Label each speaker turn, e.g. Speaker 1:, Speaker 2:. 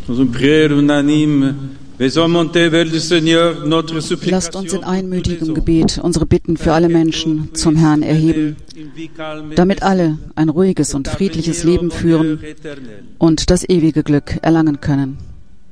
Speaker 1: Lasst uns in einmütigem Gebet unsere Bitten für alle Menschen zum Herrn erheben, damit alle ein ruhiges und friedliches Leben führen und das ewige Glück erlangen können.